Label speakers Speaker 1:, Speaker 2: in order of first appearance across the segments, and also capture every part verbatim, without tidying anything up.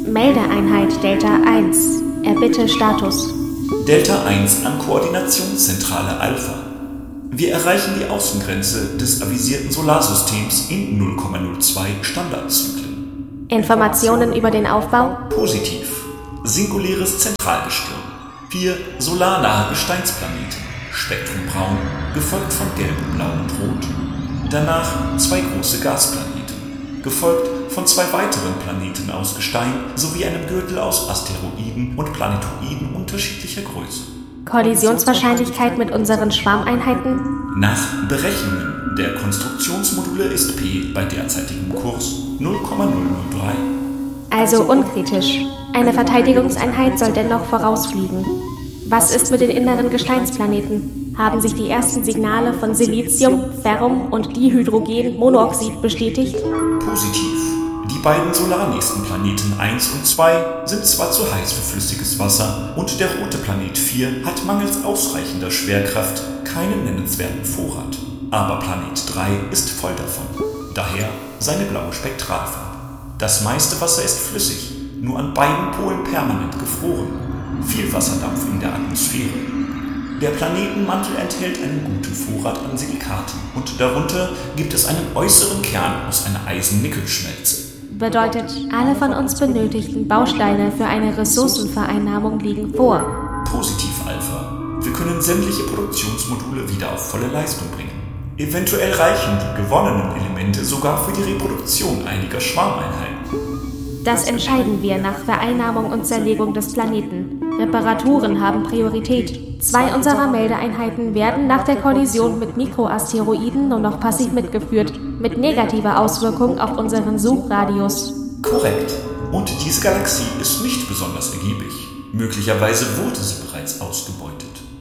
Speaker 1: Meldeeinheit Delta eins. Erbitte Status.
Speaker 2: Delta eins an Koordinationszentrale Alpha. Wir erreichen die Außengrenze des avisierten Solarsystems in null Komma null zwei Standardzyklen.
Speaker 1: Informationen über den Aufbau?
Speaker 2: Positiv. Singuläres Zentralgestirn. Vier solarnahe Gesteinsplaneten. Spektrum braun, gefolgt von gelb, blau und rot. Danach zwei große Gasplaneten, gefolgt von zwei weiteren Planeten aus Gestein sowie einem Gürtel aus Asteroiden und Planetoiden unterschiedlicher Größe.
Speaker 1: Kollisionswahrscheinlichkeit mit unseren Schwarmeinheiten?
Speaker 2: Nach Berechnungen der Konstruktionsmodule ist P bei derzeitigem Kurs null Komma null null drei.
Speaker 1: Also unkritisch. Eine Verteidigungseinheit soll dennoch vorausfliegen. Was ist mit den inneren Gesteinsplaneten? Haben sich die ersten Signale von Silizium, Ferrum und Dihydrogenmonoxid bestätigt?
Speaker 2: Positiv. Die beiden solarnächsten Planeten eins und zwei sind zwar zu heiß für flüssiges Wasser und der rote Planet vier hat mangels ausreichender Schwerkraft keinen nennenswerten Vorrat. Aber Planet drei ist voll davon. Daher seine blaue Spektralfarbe. Das meiste Wasser ist flüssig, nur an beiden Polen permanent gefroren. Viel Wasserdampf in der Atmosphäre. Der Planetenmantel enthält einen guten Vorrat an Silikaten und darunter gibt es einen äußeren Kern aus einer Eisen-Nickel-Schmelze.
Speaker 1: Bedeutet, alle von uns benötigten Bausteine für eine Ressourcenvereinnahmung liegen vor.
Speaker 2: Positiv, Alpha. Wir können sämtliche Produktionsmodule wieder auf volle Leistung bringen. Eventuell reichen die gewonnenen Elemente sogar für die Reproduktion einiger Schwarmeinheiten.
Speaker 1: Das entscheiden wir nach Vereinnahmung und Zerlegung des Planeten. Reparaturen haben Priorität. Zwei unserer Meldeeinheiten werden nach der Kollision mit Mikroasteroiden nur noch passiv mitgeführt, mit negativer Auswirkung auf unseren Suchradius.
Speaker 2: Korrekt. Und diese Galaxie ist nicht besonders ergiebig. Möglicherweise wurde sie bereits ausgebeutet.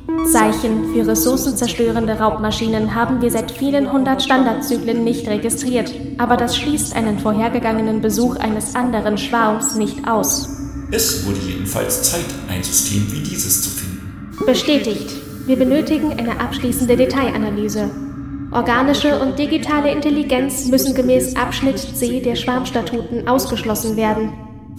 Speaker 1: Zeichen für ressourcenzerstörende Raubmaschinen haben wir seit vielen hundert Standardzyklen nicht registriert, aber das schließt einen vorhergegangenen Besuch eines anderen Schwarms nicht aus.
Speaker 2: Es wurde jedenfalls Zeit, ein System wie dieses zu finden.
Speaker 1: Bestätigt. Wir benötigen eine abschließende Detailanalyse. Organische und digitale Intelligenz müssen gemäß Abschnitt C der Schwarmstatuten ausgeschlossen werden.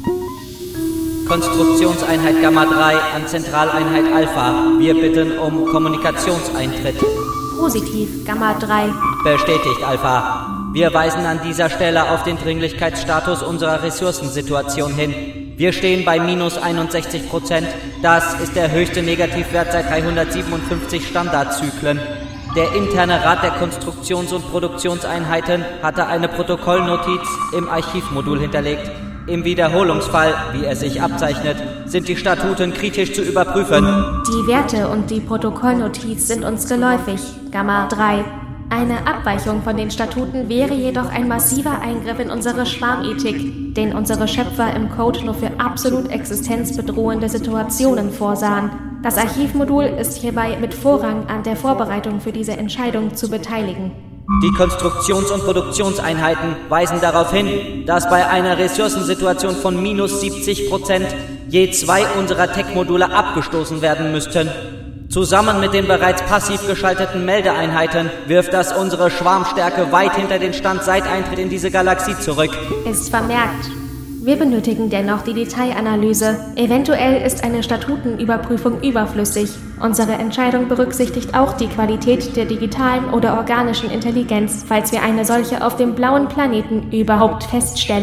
Speaker 3: Konstruktionseinheit Gamma drei an Zentraleinheit Alpha. Wir bitten um Kommunikationseintritt.
Speaker 1: Positiv, Gamma drei.
Speaker 3: Bestätigt, Alpha. Wir weisen an dieser Stelle auf den Dringlichkeitsstatus unserer Ressourcensituation hin. Wir stehen bei minus einundsechzig Prozent. Das ist der höchste Negativwert seit dreihundertsiebenundfünfzig Standardzyklen. Der interne Rat der Konstruktions- und Produktionseinheiten hatte eine Protokollnotiz im Archivmodul hinterlegt. Im Wiederholungsfall, wie er sich abzeichnet, sind die Statuten kritisch zu überprüfen.
Speaker 1: Die Werte und die Protokollnotiz sind uns geläufig, Gamma drei. Eine Abweichung von den Statuten wäre jedoch ein massiver Eingriff in unsere Schwarmethik, den unsere Schöpfer im Code nur für absolut existenzbedrohende Situationen vorsahen. Das Archivmodul ist hierbei mit Vorrang an der Vorbereitung für diese Entscheidung zu beteiligen.
Speaker 3: Die Konstruktions- und Produktionseinheiten weisen darauf hin, dass bei einer Ressourcensituation von minus siebzig Prozent je zwei unserer Tech-Module abgestoßen werden müssten. Zusammen mit den bereits passiv geschalteten Meldeeinheiten wirft das unsere Schwarmstärke weit hinter den Stand seit Eintritt in diese Galaxie zurück.
Speaker 1: Ist vermerkt. Wir benötigen dennoch die Detailanalyse. Eventuell ist eine Statutenüberprüfung überflüssig. Unsere Entscheidung berücksichtigt auch die Qualität der digitalen oder organischen Intelligenz, falls wir eine solche auf dem blauen Planeten überhaupt feststellen.